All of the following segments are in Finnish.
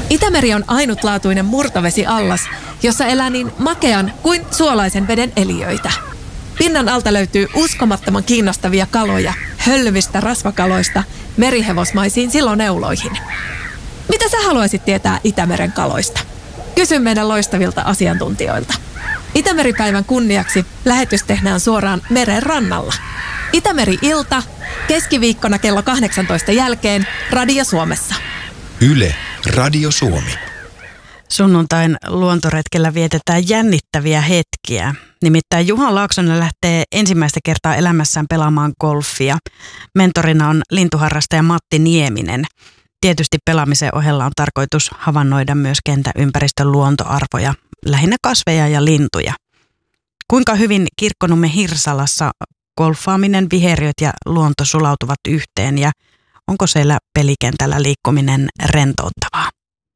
Itämeri on ainutlaatuinen murtovesiallas, jossa elää niin makean kuin suolaisen veden eliöitä. Pinnan alta löytyy uskomattoman kiinnostavia kaloja, hölvistä rasvakaloista merihevosmaisiin siloneuloihin. Mitä sä haluaisit tietää Itämeren kaloista? Kysy meidän loistavilta asiantuntijoilta. Itämeripäivän kunniaksi lähetys tehdään suoraan meren rannalla. Itämeri-ilta, keskiviikkona kello 18 jälkeen Radio Suomessa. Yle, Radio Suomi. Sunnuntain luontoretkellä vietetään jännittäviä hetkiä. Nimittäin Juha Laaksonen lähtee ensimmäistä kertaa elämässään pelaamaan golfia. Mentorina on lintuharrastaja Matti Nieminen. Tietysti pelaamisen ohella on tarkoitus havainnoida myös kentän ympäristön luontoarvoja, lähinnä kasveja ja lintuja. Kuinka hyvin Kirkkonummen Hirsalassa golfaaminen, viheriöt ja luonto sulautuvat yhteen ja onko siellä pelikentällä liikkuminen rentouttavaa?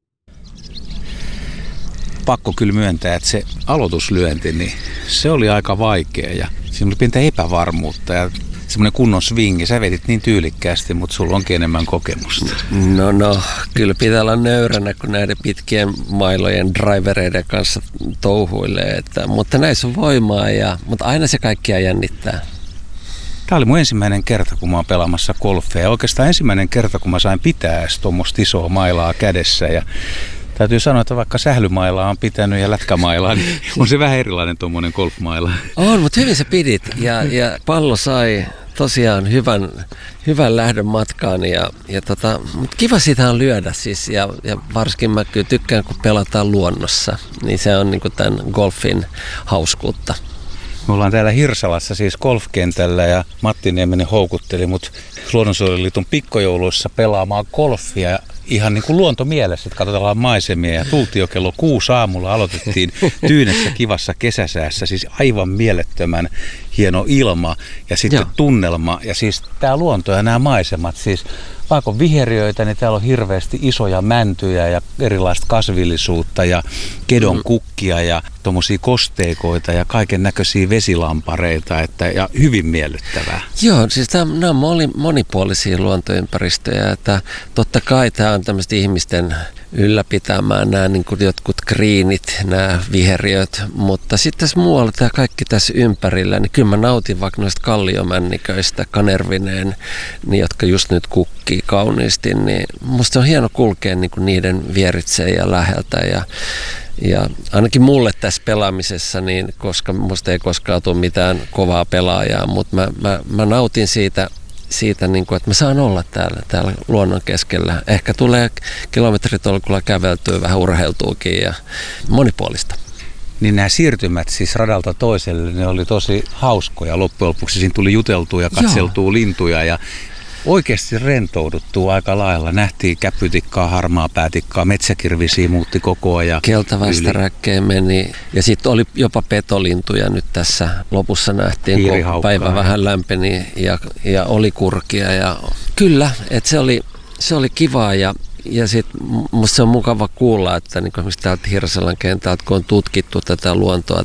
Pakko kyllä myöntää, että se aloituslyönti, niin se oli aika vaikea ja siinä oli pientä epävarmuutta ja semmoinen kunnon swingi. Sä vedit niin tyylikkäästi, mutta sulla onkin enemmän kokemusta. No, kyllä pitää olla nöyränä, kun näiden pitkien mailojen drivereiden kanssa touhuilee. Mutta näissä on voimaa, mutta aina se kaikkia jännittää. Tämä oli mun ensimmäinen kerta, kun mä oon pelaamassa golfia. Ja oikeastaan ensimmäinen kerta, kun mä sain pitää edes tuommoista isoa mailaa kädessä. Ja täytyy sanoa, että vaikka sählymailaa on pitänyt ja lätkämailaa, niin on se vähän erilainen tuommoinen golfmaila. On, mutta hyvin sä pidit. Ja pallo sai tosiaan hyvän lähdön matkaan. Mutta kiva sitä on lyödä siis. Ja varsinkin mä kyllä tykkään, kun pelataan luonnossa. Niin se on niinku tämän golfin hauskuutta. Me ollaan täällä Hirsalassa siis golfkentällä ja Matti Nieminen houkutteli mut Luonnonsuojeluliiton pikkujouluissa pelaamaan golfia ihan niin kuin luontomielessä, että katsotaan maisemia ja tultiin jo kello 6 aamulla, aloitettiin tyynessä kivassa kesäsäässä, siis aivan mielettömän hieno ilma ja sitten tunnelma ja siis tää luonto ja nämä maisemat, siis vaikka on viheriöitä, niin täällä on hirveästi isoja mäntyjä ja erilaista kasvillisuutta ja kedon kukkia ja tommosia kosteikoita ja kaiken näköisiä vesilampareita ja hyvin miellyttävää. Joo, siis nämä on monipuolisia luontoympäristöjä, että totta kai tämä on tämmöistä ihmisten ylläpitämään nämä niin kuin jotkut kriinit, nämä viheriöt, mutta sitten tässä muualla tämä kaikki tässä ympärillä, niin kyllä mä nautin vaikka noista kalliomänniköistä, kanervineen, niin, jotka just nyt kukkii kauniisti, niin musta on hieno kulkea niin kuin niiden vieritse ja läheltä ja ainakin mulle tässä pelaamisessa, niin koska musta ei koskaan tule mitään kovaa pelaajaa, mutta mä nautin siitä niin kuin, että mä saan olla täällä luonnon keskellä. Ehkä tulee kilometritolkulla käveltyä, vähän urheiltuukin ja monipuolista. Niin nämä siirtymät siis radalta toiselle, ne oli tosi hauskoja. Loppujen lopuksi siinä tuli juteltua ja katseltua lintuja ja oikeasti rentouduttuu aika lailla. Nähtiin käpytikkaa, harmaa päätikkaa, metsäkirvisiä muutti koko ajan. Keltavastaräkkeen meni ja sitten oli jopa petolintuja nyt tässä lopussa nähtiin, kun päivä vähän lämpeni ja oli kurkia. Ja kyllä, että se oli kivaa ja sitten musta se on mukava kuulla, että niin esimerkiksi täältä Hirsalan kentältä, kun on tutkittu tätä luontoa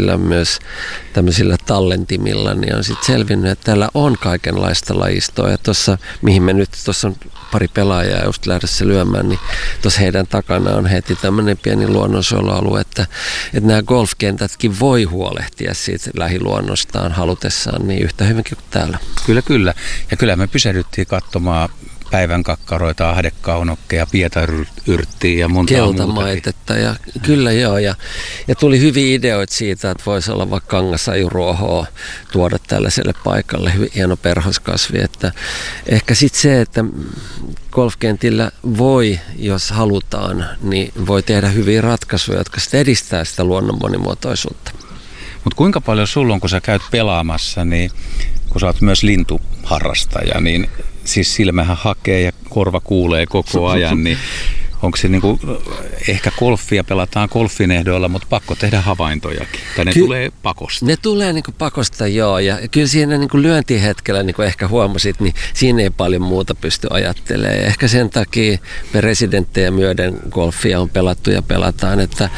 tämmöisillä tallentimilla, niin on sitten selvinnyt, että täällä on kaikenlaista lajistoa. Ja tuossa, mihin me nyt, tuossa on pari pelaajaa just lähdössä lyömään, niin tuossa heidän takana on heti tämmöinen pieni luonnonsuojelualue, että nämä golfkentätkin voi huolehtia siitä lähiluonnostaan halutessaan niin yhtä hyvinkin kuin täällä. Kyllä. Ja kyllä me pysähdyttiin katsomaan päivän kakkaroita, ahdekaunokkeja, pietaryrttiä ja monta keltamaitetta ja kyllä joo. Ja tuli hyviä ideoita siitä, että voisi olla vaikka kangasajuruohoa tuoda tällaiselle paikalle. Hieno perhoskasvi. Että ehkä sitten se, että golfkentillä voi, jos halutaan, niin voi tehdä hyviä ratkaisuja, jotka sitten edistää sitä luonnon monimuotoisuutta. Mutta kuinka paljon sulla on, kun sä käyt pelaamassa, niin kun sä oot myös lintuharrastaja, niin siis silmähän hakee ja korva kuulee koko ajan, niin onko se niinku, ehkä golfia pelataan golfin ehdoilla, mutta pakko tehdä havaintojakin, tai ne tulee pakosta? Ne tulee niinku pakosta, joo, ja kyllä siinä niinku lyöntihetkellä, niin kuin ehkä huomasit, niin siinä ei paljon muuta pysty ajattelemaan. Ehkä sen takia me residenttejä myöden golfia on pelattu ja pelataan, että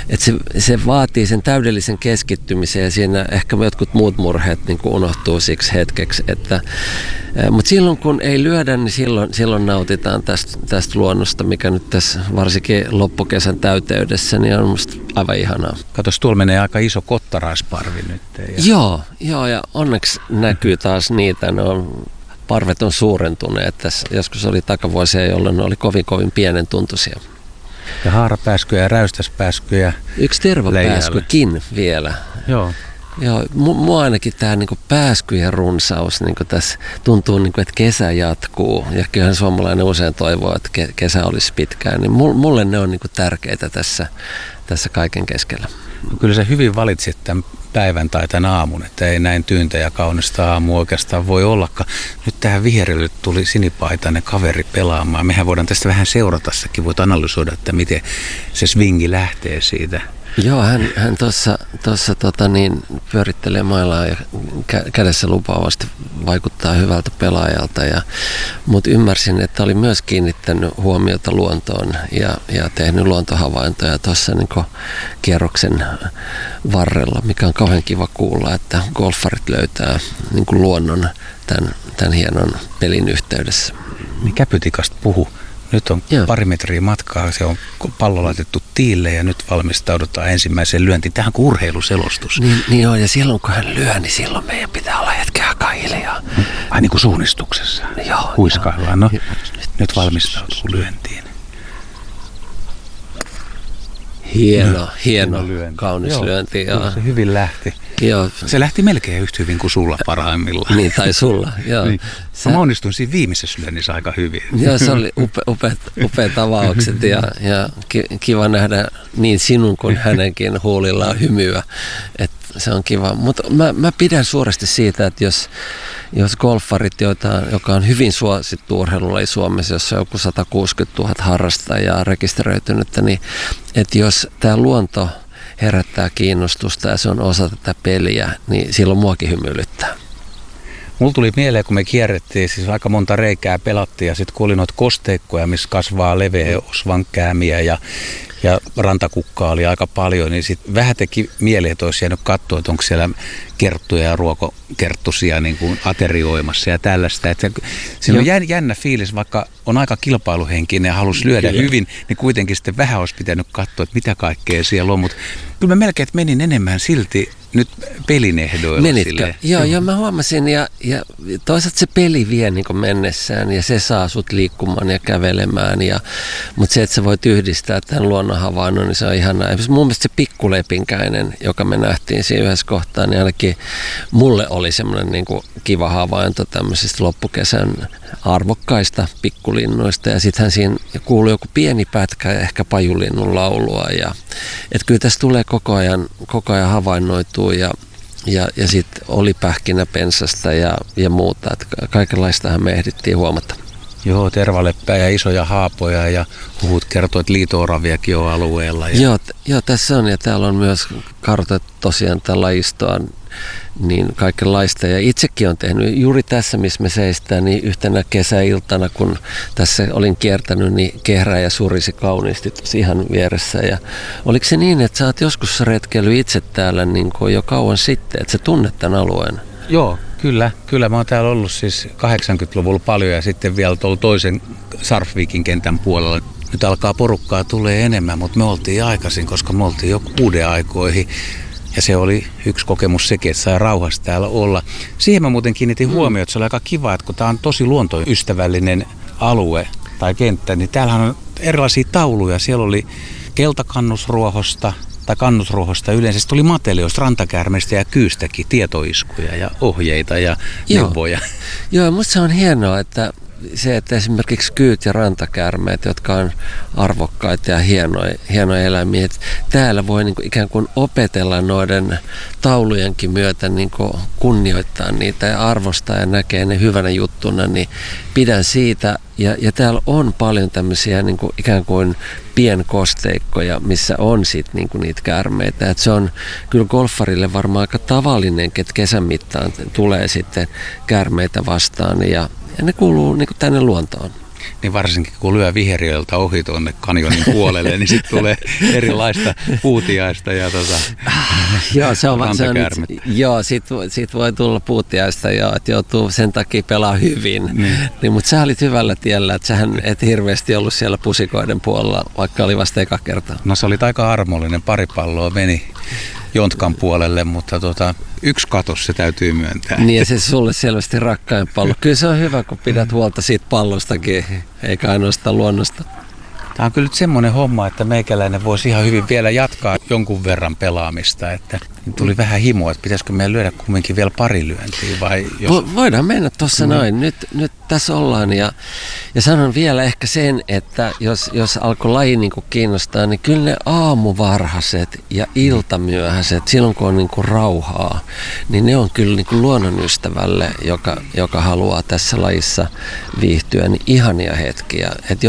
se vaatii sen täydellisen keskittymisen, ja siinä ehkä jotkut muut murheet niinku unohtuu siksi hetkeksi, että Mutta silloin kun ei lyödä, niin silloin nautitaan tästä luonnosta, mikä nyt tässä varsinkin loppukesän täyteydessä niin on musta aivan ihanaa. Katos, tuolla menee aika iso kottaraisparvi nyt. Joo, ja onneksi näkyy taas niitä. Parvet on suurentuneet. Tässä joskus oli takavuosia, jolloin ne oli kovin pienen tuntuisia. Ja haarapääskyjä ja räystäspääskyjä. Yksi tervapääskykin vielä. Joo. Joo, mua ainakin tämä niinku pääskyjen runsaus niinku tässä tuntuu, niinku, että kesä jatkuu. Ja kyllähän suomalainen usein toivoo, että kesä olisi pitkään. Niin mulle ne on niinku tärkeitä tässä kaiken keskellä. No, kyllä sä hyvin valitsit tämän päivän tai tämän aamun, että ei näin tyyntä ja kaunista aamua oikeastaan voi ollakaan. Nyt tähän viheriölle tuli sinipaitainen kaveri pelaamaan. Mehän voidaan tästä vähän seuratessakin, voit analysoida, että miten se swingi lähtee siitä. Joo, hän tuossa pyörittelee mailaa ja kädessä lupaavasti vaikuttaa hyvältä pelaajalta. Mutta ymmärsin, että oli myös kiinnittänyt huomiota luontoon ja tehnyt luontohavaintoja tuossa niin kierroksen varrella, mikä on kauhean kiva kuulla, että golfarit löytää niin luonnon tämän hienon pelin yhteydessä. Niin käpytikasta puhu. Nyt on pari metriä matkaa, se on pallo laitettu tiille ja nyt valmistaudutaan ensimmäiseen lyöntiin. Tähän on urheiluselostus. Niin joo, ja silloin kun hän lyö, niin silloin meidän pitää olla hetken aikaa hiljaa. Ai niin kuin suunnistuksessa? Joo. Huiskaillaan. No, nyt valmistautuu lyöntiin. Hieno lyönti. Kaunis lyönti. Joo, se hyvin lähti. Joo. Se lähti melkein yhtä hyvin kuin sulla parhaimmillaan. Niin, tai sulla, joo. Niin. Mä onnistuin siinä viimeisessä lyönnissä aika hyvin. Joo, se oli upeat avaukset ja kiva nähdä niin sinun kuin hänenkin huulillaan hymyä. Et se on kiva. Mutta mä pidän suuresti siitä, että jos golfarit, joka on hyvin suosittu urheilulaji Suomessa, jossa on joku 160 000 harrastajaa rekisteröitynyttä, niin että jos tämä luonto herättää kiinnostusta ja se on osa tätä peliä, niin silloin muakin hymyilyttää. Mulla tuli mieleen, kun me kierrettiin, siis aika monta reikää pelattiin ja sitten kun oli noita kosteikkoja, missä kasvaa leveä osvankäämiä ja rantakukkaa oli aika paljon, niin sitten vähän teki mieleen, että olisi jäänyt katsoa, että onko siellä kerttuja ja ruokokerttusia niin kuin aterioimassa ja tällaista. Että siinä on jännä fiilis, vaikka on aika kilpailuhenkinen ja halusi lyödä hyvin, niin kuitenkin sitten vähän olisi pitänyt katsoa, että mitä kaikkea siellä on. Mutta kyllä mä melkein menin enemmän silti nyt pelin ehdoilla. Menitkö? Joo, mä huomasin ja toisaalta se peli vie niin kuin mennessään ja se saa sut liikkumaan ja kävelemään. Mutta se, että sä voit yhdistää tämän luonnonhavainnon, niin se on ihanaa. Mun mielestä se pikkulepinkäinen, joka me nähtiin siinä yhdessä kohtaa, niin ainakin mulle oli semmoinen niin kuin kiva havainto tämmöisistä loppukesän arvokkaista pikkulinnuista. Ja sittenhän siinä kuului joku pieni pätkä ja ehkä pajulinnun laulua. Että kyllä tässä tulee koko ajan havainnoitua ja sitten oli pähkinäpensasta ja muuta. Että kaikenlaistahan me ehdittiin huomata. Joo, tervaleppää ja isoja haapoja ja huhut kertoo, että liito-oraviakin on alueella. Joo, tässä on ja täällä on myös kartoitettu tosiaan tätä lajistoa niin kaikenlaista. Ja itsekin on tehnyt juuri tässä, missä me seistään, niin yhtenä kesäiltana, kun tässä olin kiertänyt, niin kehräjä surisi kauniisti ihan vieressä. Ja oliko se niin, että sä oot joskus retkeillyt itse täällä niin kuin jo kauan sitten, että sä tunnet tämän alueen? Joo, kyllä. Mä oon täällä ollut siis 80-luvulla paljon ja sitten vielä tuolla toisen Sarfvikin kentän puolella. Nyt alkaa porukkaa tulee enemmän, mutta me oltiin aikaisin, koska me oltiin jo 6 aikoihin. Ja se oli yksi kokemus sekin, että sai rauhassa täällä olla. Siihen mä muuten kiinnitin huomioon, että se oli aika kiva, että kun tää on tosi luontoystävällinen alue tai kenttä, niin täällähän on erilaisia tauluja. Siellä oli keltakannusruohosta tai kannusruohosta yleensä. Sitten tuli mateleosta, rantakäärmeistä ja kyystäkin, tietoiskuja ja ohjeita ja neuvoja. Joo, musta se on hienoa, että esimerkiksi kyyt ja rantakäärmeet, jotka on arvokkaita ja hienoja eläimiä, että täällä voi niin kuin ikään kuin opetella noiden taulujenkin myötä niin kuin kunnioittaa niitä ja arvostaa ja näkee ne hyvänä juttuna, niin pidän siitä. Ja täällä on paljon tämmöisiä niin kuin ikään kuin pienkosteikkoja, missä on sit niin kuin niitä käärmeitä. Et se on kyllä golfarille varmaan aika tavallinen, että kesän mittaan tulee sitten käärmeitä vastaan ja ne kuuluu niin kuin tänne luontoon. Niin varsinkin kun lyö viheriöiltä ohi tuonne kanjonin puolelle, niin sitten tulee erilaista puutiaista ja joo, se on rantakäärmettä. Joo, sit voi tulla puutiaista ja että joutuu sen takia pelaa hyvin. Niin, mutta sä olit hyvällä tiellä, että sähän et hirveästi ollut siellä pusikoiden puolella, vaikka oli vasta eka kerta. No se oli aika armollinen, pari palloa meni Jontkan puolelle, mutta yksi katos, se täytyy myöntää. Niin ja se sulle selvästi rakkain pallo. Kyllä se on hyvä, kun pidät huolta siitä pallostakin, eikä ainoastaan luonnosta. Tämä on kyllä nyt semmoinen homma, että meikäläinen voisi ihan hyvin vielä jatkaa jonkun verran pelaamista. Että tuli vähän himoa, että pitäisikö meidän lyödä kumminkin vielä pari lyöntiä vai Voidaan mennä tuossa noin. Nyt tässä ollaan ja sanon vielä ehkä sen, että jos alkoi laji niinku kiinnostaa, niin kyllä ne aamuvarhaiset ja iltamyöhäiset, silloin kun on niinku rauhaa, niin ne on kyllä niinku luonnonystävälle, joka haluaa tässä lajissa viihtyä, niin ihania hetkiä. Et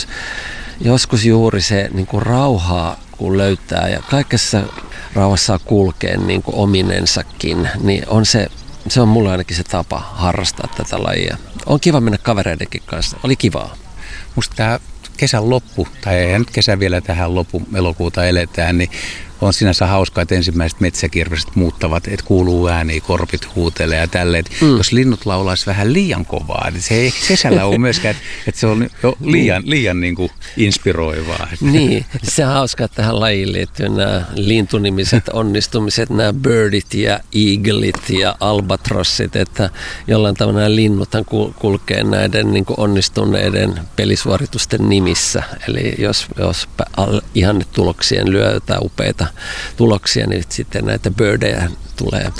joskus juuri se niinku rauhaa, kun löytää ja kaikessa rauhassa saa kulkea niin kuin ominensakin, niin se on mulle ainakin se tapa harrastaa tätä lajia. On kiva mennä kavereidenkin kanssa. Oli kivaa. Musta tämä kesän loppu, tai eihän nyt kesä vielä tähän loppu elokuuta eletään, niin on sinänsä hauskaa, että ensimmäiset metsäkirveset muuttavat, että kuuluu ääniä, korpit huutelee ja tälleen. Jos linnut laulaisi vähän liian kovaa, niin se ei kesällä ole myöskään, että se on jo liian niin kuin inspiroivaa. Niin, se on hauskaa, että tähän lajiin liittyy nämä lintunimiset onnistumiset, nämä birdit ja eaglet ja albatrossit, että jollain tavalla nämä linnuthan kulkee näiden niin kuin onnistuneiden pelisuoritusten nimissä. Eli jos ihannetuloksien lyö jotain upeita tuloksia, niin sitten näitä birdejä tulee.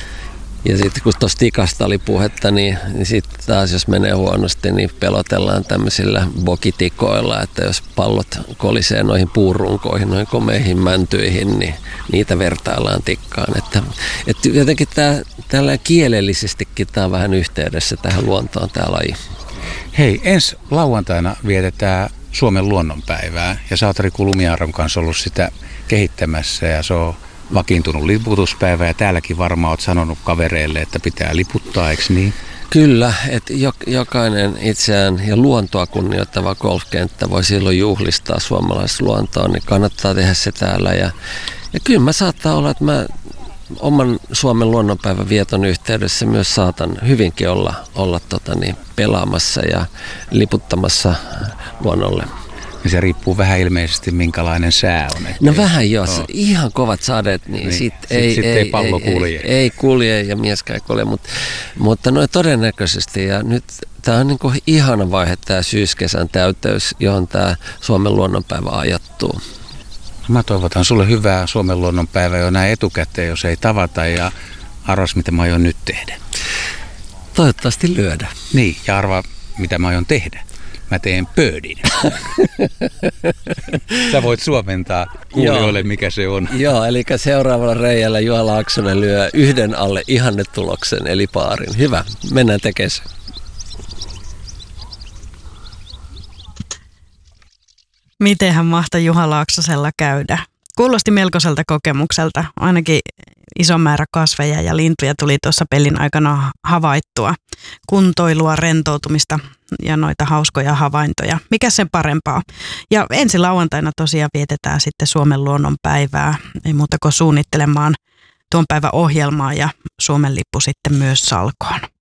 Ja sitten kun tuosta tikasta oli puhetta, niin sitten taas jos menee huonosti, niin pelotellaan tämmöisillä bokitikoilla, että jos pallot kolisee noihin puurunkoihin, noihin komeihin mäntyihin, niin niitä vertaillaan tikkaan. Että jotenkin tällä kielellisestikin tämä on vähän yhteydessä tähän luontoon tämä laji. Hei, ensi lauantaina vietetään Suomen luonnonpäivää ja sä oot Riku Lumiaaron kanssa ollut sitä kehittämässä ja se on vakiintunut liputuspäivä ja täälläkin varmaan oot sanonut kavereille, että pitää liputtaa, eikö niin? Kyllä, että jokainen itseään ja luontoa kunnioittava golfkenttä voi silloin juhlistaa suomalaista luontoa, niin kannattaa tehdä se täällä. Ja kyllä mä saattaa olla, että mä oman Suomen luonnonpäivän vieton yhteydessä myös saatan hyvinkin olla pelaamassa ja liputtamassa luonnolle. Ja se riippuu vähän ilmeisesti, minkälainen sää on. No vähän jos. Ihan kovat sadet, niin sitten ei pallo kulje. Ei kulje ja mieskään kulje, mutta noin todennäköisesti. Ja nyt tämä on niinku ihana vaihe, tämä syyskesän täyteys, johon tämä Suomen luonnonpäivä ajoittuu. Mä toivotan sulle hyvää Suomen luonnonpäivää jo näin etukäteen, jos ei tavata, ja arvas, mitä mä aion nyt tehdä. Toivottavasti lyödä. Niin, ja arvaa, mitä mä aion tehdä. Mä teen birdin. Sä voit suomentaa kuulijoille, mikä se on. Joo, eli seuraavalla reijällä Juha Laaksonen lyö 1 alle ihannetuloksen, eli paarin. Hyvä, mennään tekemään se. Mitenhän mahtoi Juha Laaksosella käydä? Kuulosti melkoiselta kokemukselta. Ainakin iso määrä kasveja ja lintuja tuli tuossa pelin aikana havaittua. Kuntoilua, rentoutumista ja noita hauskoja havaintoja. Mikä sen parempaa? Ja ensi lauantaina tosiaan vietetään sitten Suomen luonnonpäivää. Ei muuta kuin suunnittelemaan tuon päivän ohjelmaa ja Suomen lippu sitten myös salkoon.